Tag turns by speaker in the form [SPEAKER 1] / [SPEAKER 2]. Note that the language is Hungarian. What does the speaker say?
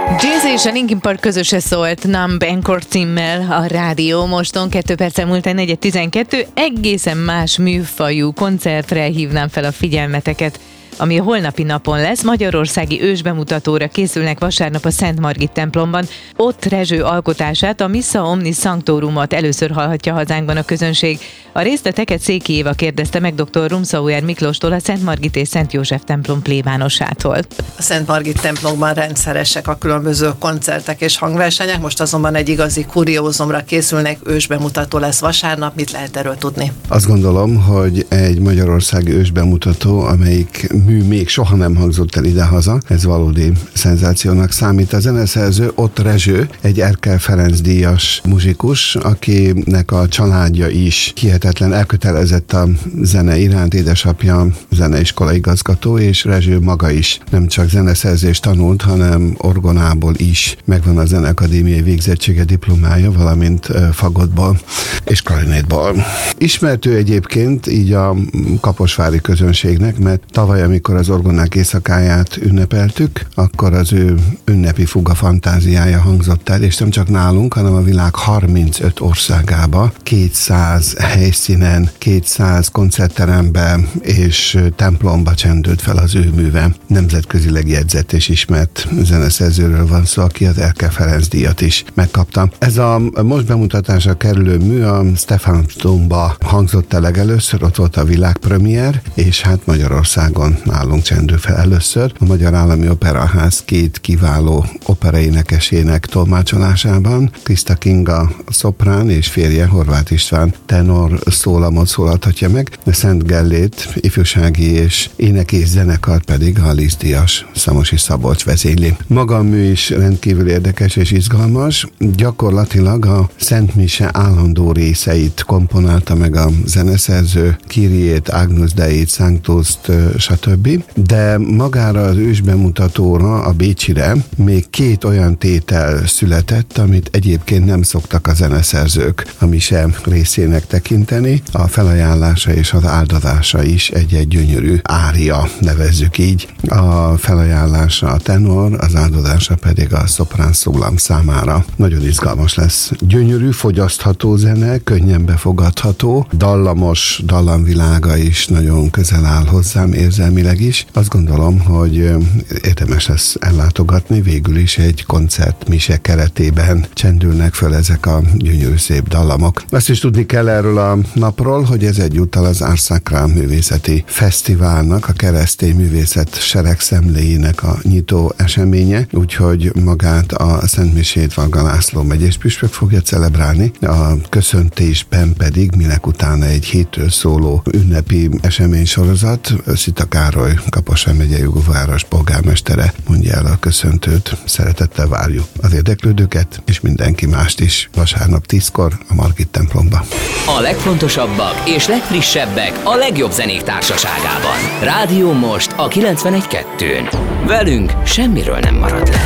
[SPEAKER 1] Jay-Z és a Linkin Park közöse szólt Numb Encore címmel a Rádió Moston. 2 perccel múlt 4:12. Egészen más műfajú koncertre hívnám fel a figyelmeteket, ami a holnapi napon lesz. Magyarországi ősbemutatóra készülnek vasárnap a Szent Margit templomban. Ott Rezső alkotását, a Missa Omnis Sanctorumot először hallhatja hazánkban a közönség. A részleteket Széki Éva kérdezte meg dr. Rumszauer Miklóstól, a Szent Margit és Szent József templom plébánosától.
[SPEAKER 2] A Szent Margit templomban rendszeresek a különböző koncertek és hangversenyek, most azonban egy igazi kuriózumra készülnek, ősbemutató lesz vasárnap. Mit lehet erről tudni?
[SPEAKER 3] Azt gondolom, hogy egy magyarországi ősbemutató, amelyik mű még soha nem hangzott el idehaza, ez valódi szenzációnak számít. A zeneszerző Ott Rezső, egy Erkel Ferenc díjas muzsikus, akinek a családja is hihetetlen elkötelezett a zene iránt. Édesapja zeneiskola igazgató, és Rezső maga is nem csak zeneszerzést tanult, hanem orgonából is megvan a Zeneakadémiai végzettsége, diplomája, valamint fagottból és klarinétból. Ismert ő egyébként így a kaposvári közönségnek, mert tavaly, amikor az orgonák éjszakáját ünnepeltük, akkor az ő ünnepi fuga fantáziája hangzott el, és nem csak nálunk, hanem a világ 35 országába, 200 helyszínen, 200 koncertteremben és templomba csendült fel az ő műve. Nemzetközileg jegyzett és ismert zeneszerzőről van szó, aki az Erkel Ferenc díjat is megkapta. Ez a most bemutatásra kerülő mű a Stephansdomba hangzott el legelőször, ott volt a világpremiér, és hát Magyarországon nálunk csendül fel először. A Magyar Állami Operaház 2 kiváló operaénekesének tolmácsolásában. Krista Kinga szoprán és férje Horváth István tenor szólamot szólaltatja meg, de Szent Gellét ifjúsági és énekés zenekar pedig a Liszt díjas Szamosi Szabolcs vezényli. Maga a mű is rendkívül érdekes és izgalmas. Gyakorlatilag a Szent Mise állandó részeit komponálta meg a zeneszerző, Kyriét, Agnus Deit, Sanctust, stb. De magára az ősbemutatóra, a bécsire még 2 olyan tétel született, amit egyébként nem szoktak a zeneszerzők a mise részének tekinteni. A felajánlása és az áldozása is egy gyönyörű ária, nevezzük így. A felajánlása a tenor, az áldozása pedig a szoprán szólam számára. Nagyon izgalmas lesz. Gyönyörű, fogyasztható zene, könnyen befogadható, dallamos dallamvilága is nagyon közel áll hozzám érzelmileg is. Azt gondolom, hogy érdemes lesz ellátogatni, végül is egy koncertmise keretében csendülnek föl ezek a gyönyörű szép dallamok. Azt is tudni kell erről a napról, hogy ez egyúttal az Ars Sacra művészeti fesztiválnak, a keresztény művészet seregszemléjének a nyitó eseménye, úgyhogy magát a Szent Misét Varga László megyés püspök fogja celebrálni, a köszöntésben pedig minek utána egy hétről szóló ünnepi eseménysorozat. Szita Károly, Kaposvár megyei jogóváros polgármestere mondja el a köszöntőt. Szeretettel várjuk az érdeklődőket, és mindenki mást is vasárnap 10-kor a Margit templomba.
[SPEAKER 4] A legfontosabbak és legfrissebbek a legjobb zenék társaságában. Rádió Most a 91.2-n. Velünk semmiről nem marad le.